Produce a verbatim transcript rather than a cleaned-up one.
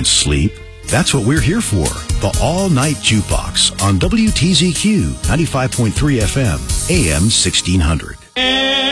Can't sleep? That's what we're here for. The All-Night Jukebox on W T Z Q ninety-five point three F M, A M sixteen hundred.